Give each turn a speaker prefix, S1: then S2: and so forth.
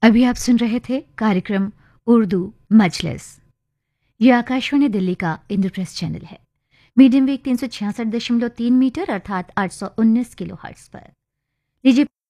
S1: अभी आप सुन रहे थे कार्यक्रम उर्दू मजलिस। ये आकाशवाणी दिल्ली का इंद्रप्रस्थ चैनल है। मीडियम वेव 366.3 मीटर अर्थात 819 किलो हर्ट्ज पर। लीजिए